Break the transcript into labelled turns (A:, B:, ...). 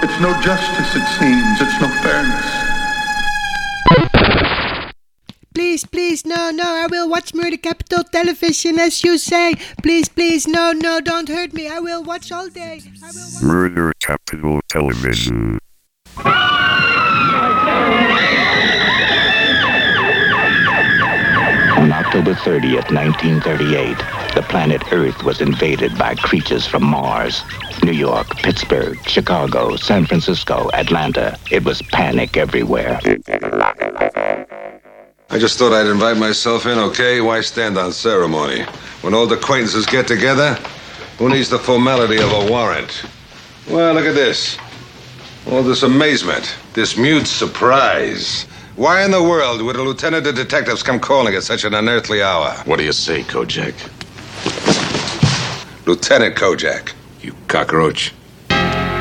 A: It's no justice, it seems. It's no fairness.
B: Please, no, I will watch Murder Capital Television as you say. Please, no, don't hurt me. I will watch all day.
C: Murder Capital Television.
D: On October 30th, 1938, the planet Earth was invaded by creatures from Mars. New York, Pittsburgh, Chicago, San Francisco, Atlanta. It was panic everywhere.
E: I just thought I'd invite myself in, okay? Why stand on ceremony? When old acquaintances get together, who needs the formality of a warrant? Well, look at this. All this amazement, this mute surprise. Why in the world would a lieutenant of detectives come calling at such an unearthly hour?
F: What do you say, Kojak?
E: Lieutenant Kojak.
F: You cockroach.